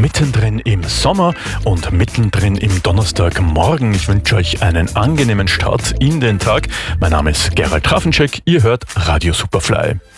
mittendrin im Sommer und mittendrin im Donnerstagmorgen. Ich wünsche euch einen angenehmen Start in den Tag. Mein Name ist Gerald Trafenschek, ihr hört Radio Superfly.